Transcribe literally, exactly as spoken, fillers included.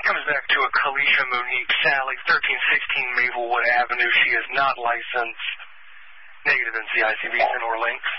Comes back to a Kalisha Monique Sally, thirteen sixteen Maplewood Avenue. She is not licensed. Negative N C I C V, send or links.